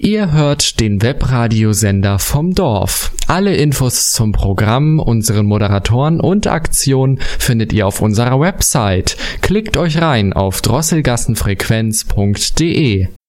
Ihr hört den Webradiosender vom Dorf. Alle Infos zum Programm, unseren Moderatoren und Aktionen findet ihr auf unserer Website. Klickt euch rein auf drosselgassenfrequenz.de.